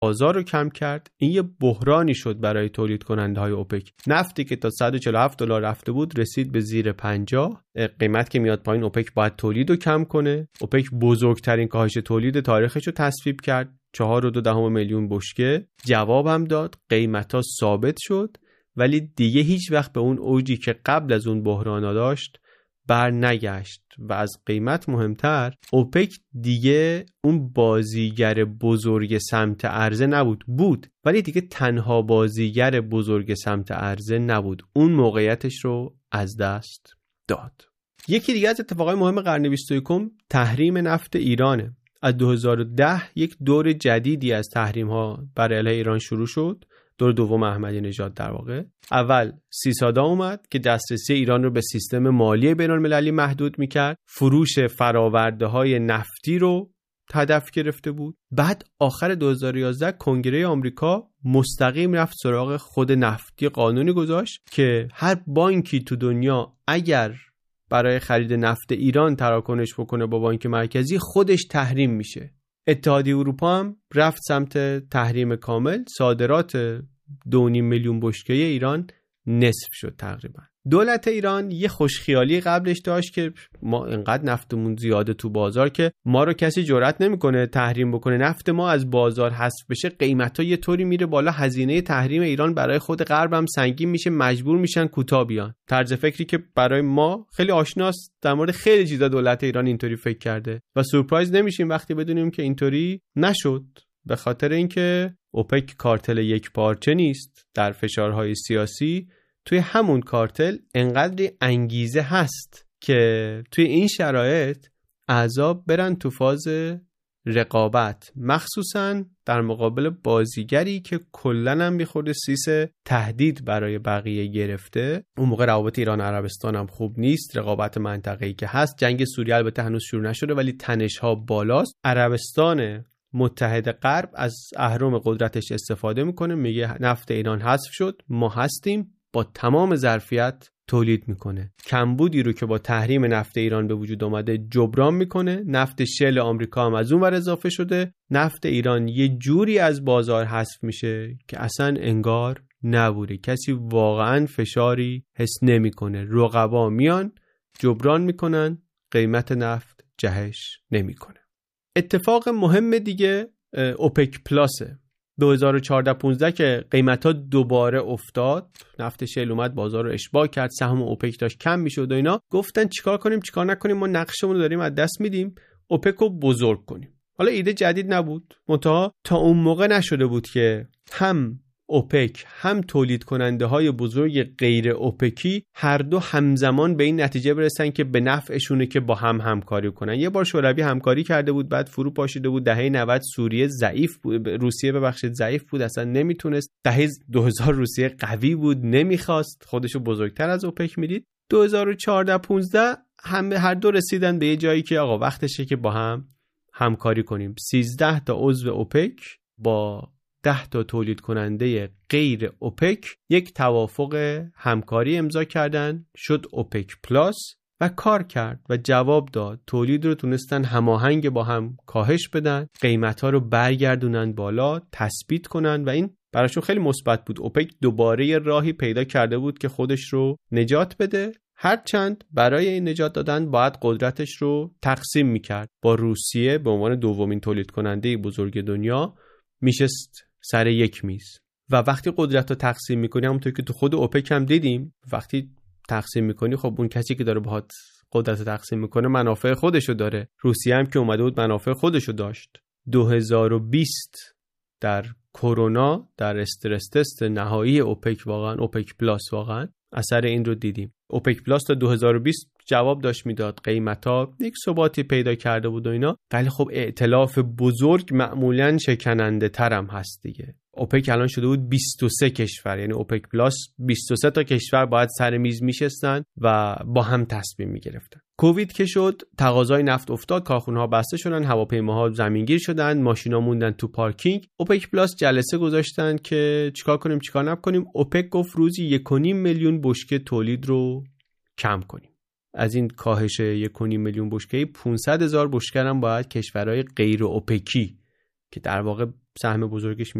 بازار رو کم کرد. این یه بحرانی شد برای تولید کننده های اوپک. نفتی که تا $147 رفته بود رسید به زیر 50. قیمت که میاد پایین، اوپک باید تولید رو کم کنه. اوپک بزرگترین کاهش تولید تاریخش رو تصویب کرد، 4.2 میلیون بشکه. جواب هم داد، قیمت‌ها ثابت شد، ولی دیگه هیچ وقت به اون اوجی که قبل از اون بحران داشت بر نگشت و از قیمت مهمتر، اوپک دیگه اون بازیگر بزرگ سمت عرضه بود، ولی دیگه تنها بازیگر بزرگ سمت عرضه نبود. اون موقعیتش رو از دست داد. یکی دیگه از اتفاقای مهم قرن 21 تحریم نفت ایرانه. از 2010 یک دور جدیدی از تحریم‌ها بر علیه ایران شروع شد. دور دوم احمدی نژاد در واقع. اول سیسادا اومد که دسترسی ایران رو به سیستم مالی بین‌المللی محدود می‌کرد. فروش فرآورده‌های نفتی رو هدف گرفته بود. بعد آخر 2011 کنگره آمریکا مستقیم رفت سراغ خود نفتی، قانونی گذاشت که هر بانکی تو دنیا اگر برای خرید نفت ایران تراکنش بکنه با بانک مرکزی، خودش تحریم میشه. اتحادیه اروپا هم رفت سمت تحریم کامل. صادرات 2.5 میلیون بشکه ایران نصف شد تقریبا. دولت ایران یه خوشخیالی قبلش داشت که ما انقدر نفتمون زیاده تو بازار که ما رو کسی جرئت نمیکنه تحریم بکنه. نفت ما از بازار حذف بشه، قیمتا یه طوری میره بالا، هزینه تحریم ایران برای خود غرب هم سنگین میشه، مجبور میشن کوتاه بیان. طرز فکری که برای ما خیلی آشناست. در مورد خیلی چیزا دولت ایران اینطوری فکر کرده و سورپرایز نمیشیم وقتی بدونیم که اینطوری نشد، به خاطر اینکه اوپک کارتل یک پارچه نیست. در فشارهای سیاسی توی همون کارتل انقدری انگیزه هست که توی این شرایط اعضا برن تو فاز رقابت، مخصوصا در مقابل بازیگری که کلن هم میخورده سیس تهدید برای بقیه گرفته. اون موقع روابط ایران عربستان هم خوب نیست، رقابت منطقه‌ای که هست. جنگ سوریه البته هنوز شروع نشده ولی تنش‌ها بالاست. عربستان متحد غرب از اهرم قدرتش استفاده میکنه، میگه نفت ایران حذف شد، ما هستیم، با تمام ظرفیت تولید میکنه. کمبودی رو که با تحریم نفت ایران به وجود اومده جبران میکنه. نفت شل آمریکا هم از اون ور اضافه شده. نفت ایران یه جوری از بازار حذف میشه که اصلا انگار نبوده. کسی واقعا فشاری حس نمیکنه. رقبا میان جبران میکنن، قیمت نفت جهش نمیکنه. اتفاق مهم دیگه اوپک پلاسه. 2014-15 که قیمت‌ها دوباره افتاد، نفت شل اومد بازار رو اشباع کرد، سهم اوپک داشت کم میشد و اینا، گفتن چیکار کنیم چیکار نکنیم، ما نقشمون رو داریم از دست میدیم، اوپک رو بزرگ کنیم. حالا ایده جدید نبود، منتها تا اون موقع نشده بود که هم اوپک هم تولید کننده های بزرگ غیر اوپکی هر دو همزمان به این نتیجه برسن که به نفعشونه که با هم همکاری کنن. یه بار شوروی همکاری کرده بود، بعد فرو پاشیده بود. دهه 90 سوریه ضعیف بود، روسیه ضعیف بود، اصلا نمیتونست. دهه 2000 روسیه قوی بود، نمیخواست، خودشو بزرگتر از اوپک میدید. 2014-15 هر دو رسیدن به یه جایی که آقا وقتشه که با هم همکاری کنیم. 13 تا عضو اوپک با 10 تا تولید کننده غیر اوپک یک توافق همکاری امضا کردن، شد اوپک پلاس و کار کرد و جواب داد. تولید رو تونستن هماهنگ با هم کاهش بدن، قیمت‌ها رو برگردونن بالا، تثبیت کنن و این براشون خیلی مثبت بود. اوپک دوباره یه راهی پیدا کرده بود که خودش رو نجات بده، هرچند برای این نجات دادن باید قدرتش رو تقسیم میکرد. با روسیه به عنوان دومین تولید کننده بزرگ دنیا میشست سر یک میز و وقتی قدرت رو تقسیم میکنی، همونطور که تو خود اوپک هم دیدیم، وقتی تقسیم میکنی خب اون کسی که داره باهات قدرت رو تقسیم میکنه منافع خودشو داره. روسیه هم که اومده بود منافع خودشو داشت. 2020 در کرونا، در استرس تست نهایی اوپک، واقعا اوپک پلاس واقعا اثر این رو دیدیم. اوپک پلاس تا 2020 جواب داشت میداد، قیمتا یک ثباتی پیدا کرده بود و اینا، ولی خب ائتلاف بزرگ معمولاً شکننده ترم هست دیگه. اوپک الان شده بود 23 کشور، یعنی اوپک پلاس 23 تا کشور باید سر میز میشستن و با هم تصمیم میگرفتن. کووید که شد، تقاضای نفت افتاد، کارخونه‌ها بسته شدن، هواپیماها زمینگیر شدن، ماشینا موندن تو پارکینگ. اوپک پلاس جلسه گذاشتن که چیکار کنیم چیکار نکنیم. اوپک گفت روزی 1.5 میلیون بشکه تولید رو کم کنیم. از این کاهش 1.5 میلیون بشکه 500,000 بشکه هم باید کشورهای غیر اوپکی که در واقع سهم بزرگش